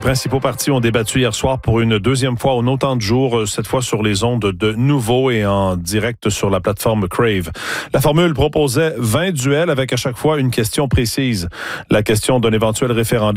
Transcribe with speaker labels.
Speaker 1: Principaux partis ont débattu hier soir pour une deuxième fois en autant de jours, cette fois sur les ondes de Nouveau et en direct sur la plateforme Crave. La formule proposait 20 duels avec à chaque fois une question précise. La question d'un éventuel référendum